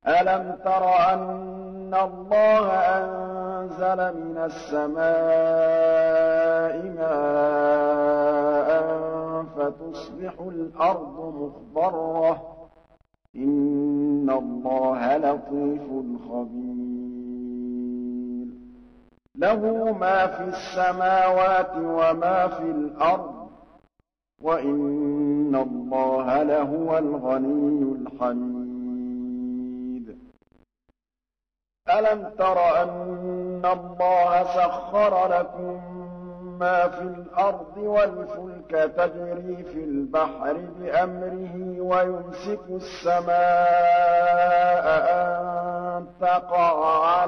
أَلَمْ تَرَ أَنَّ اللَّهَ أَنزَلَ مِنَ السَّمَاءِ مَاءً فَتُصْبِحُ الْأَرْضُ مُخْضَرَّةً ۗ إِنَّ اللَّهَ لَطِيفٌ خَبِيرٌ لَهُ مَا فِي السَّمَاوَاتِ وَمَا فِي الْأَرْضِ ۗ وَإِنَّ اللَّهَ لَهُوَ الْغَنِيُّ الْحَمِيدُ أَلَمْ تَرَ أَنَّ اللَّهَ سَخَّرَ لَكُم مَّا فِي الْأَرْضِ وَالْفُلْكَ تَجْرِي فِي الْبَحْرِ بِأَمْرِهِ وَيُمْسِكُ السَّمَاءَ أَن تَقَعَ